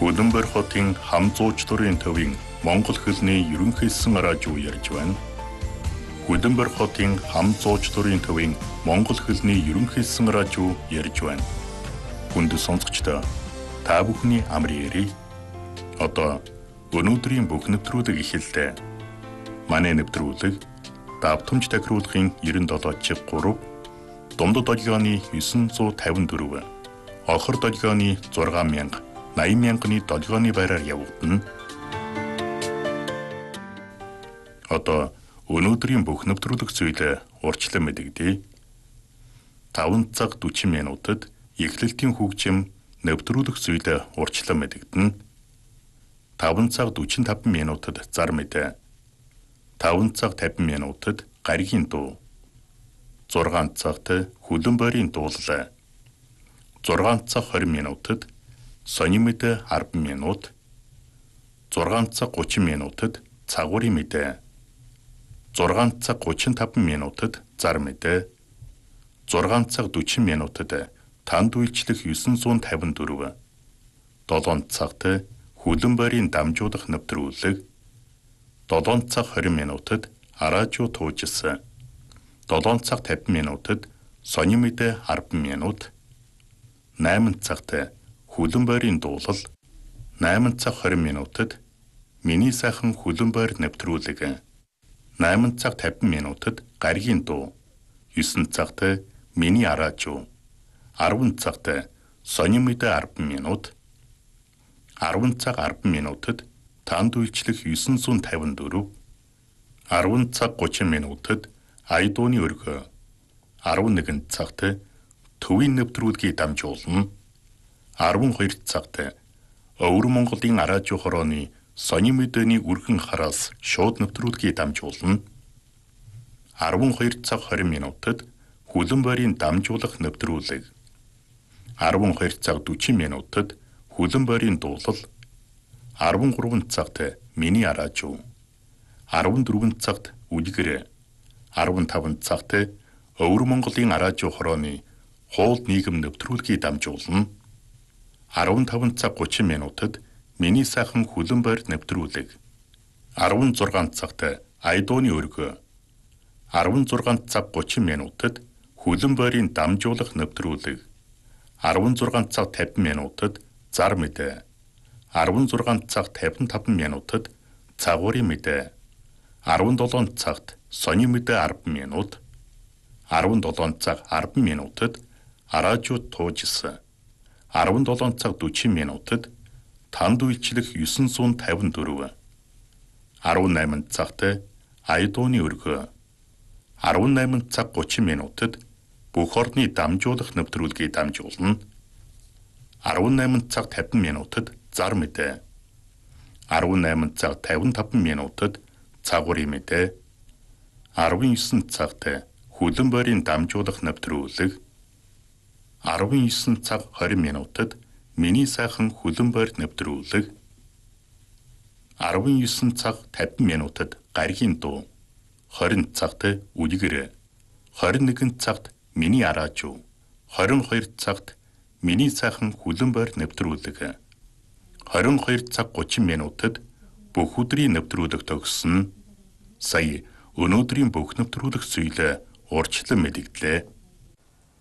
Хөлбөмбөр хотын хам зуучлалын төвийн Монгол хэлний ерөнхийсэн радио ярьж байна. Хөлбөмбөр хотын хам зуучлалын төвийн Монгол хэлний ерөнхийсэн радио ярьж байна. Хүнд сонсогчдоо та бүхний амрын яриг. Одоо өнөөдрийн бүх нэвтрүүлэг эхэллээ. Манай нэвтрүүлэг давтамж тахируулахын 97.3, дундад долгионы 954, охор долгионы 6000, 80,000-ны долгионы байраар явагдана. Одоо өнөөдрийн бүх нэвтрүүлэг зүйлээ урьдчилан мэдэгдэе. 5 цаг 40 минутад эхлэлтийн хөгжим нэвтрүүлэг зүйлээ урьдчилан мэдэгдэнэ. 5 цаг 45 минутад зар мэдээ. 5 цаг 50 минутад гаригийн дуу. 6 цагт хөлбөмбөрийн дуулал. 6 цаг 20 минутад сони мэдээ 10 минут. 6 цаг 30 минутад цагуурын мэдээ. 6 цаг 35 минутад зар мэдээ. 6 цаг 40 минутад танд үйлчлэх 954. 7 цагт хөлбөмбөрийн дамжуулах нэвтрүүлэг. 7 цаг 20 минутад радио туужсан. 7 цаг 50 минутад сони мэдээ 10 минут. 8 цагт хөлбөмбөрийн дуулал. 8 цаг 20 минутад миний сайхан хөлбөмбөр нэвтрүүлэг. 8 цаг 50 минутад гаригийн дуу. 9 цагт миний радио. 10 цагт сони мэдээ 10 минут. 10 цаг 10 минутад танд үйлчлэх 954. 10 цаг 30 минутад айдууны өргөө. 11 цагт төвийн нэвтрүүлгийг дамжуулна. 12 цагт Өвөр Монголын радио хорооны сони мэдээний үргэн хараас шууд нэвтрүүлгийг дамжуулна. 12 цаг 20 минутад хөлбөмбөрийн дамжуулах нэвтрүүлэг. 12 цаг 40 минутад хөлбөмбөрийн дуулал. 13 цагт миний радио. 14 цагт үлгэр. 15 цагт Өвөр Монголын радио хорооны хуул нийгэм нэвтрүүлгийг дамжуулна. 15 цаг 30 минутад миний сайхан хөлбөмбөр нэвтрүүлэг. 16 цагт айдууны өргөө. 16 цаг 30 минутад хөлбөмбөрийн дамжуулах нэвтрүүлэг. 16 цаг 50 минутад зар мэдээ. 16 цаг 55 минутад цагуурын мэдээ. 17 цагт сони мэдээ 10 минут. 17 цаг 10 минутад радио туужсан. 17 цаг 40 минутад танд үйлчлэх 954. 18 цагт айдууны өргөө. 18 цаг 30 минутад бүх орны дамжуулах нэвтрүүлгийг дамжуулна. 18 цаг 50 минутад зар мэдээ. 18 цаг 55 минутад цагуурын мэдээ. 19 цагт хөлбөмбөрийн дамжуулах нэвтрүүлэг. 19 цаг 20 минутад миний сайхан хөлбөмбөр нэвтрүүлэг. 19 цаг 50 минутад гаригийн дуу. 20 цагт үлгэр. 21 цагт миний радио. 22 цагт миний сайхан хөлбөмбөр нэвтрүүлэг. 22 цаг 30 минутад бүх өдрийн нэвтрүүлэг төгссөн. Сая өнөөдрийн бүх нэвтрүүлэг зүйлээ урьдчилан мэдэгдлээ.